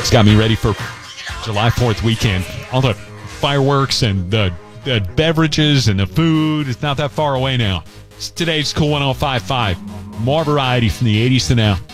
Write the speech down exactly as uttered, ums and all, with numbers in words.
It's got me ready for July fourth weekend. All the fireworks and the, the beverages and the food. It's not that far away now. It's today's Cool one oh five point five. More variety from the eighties to now.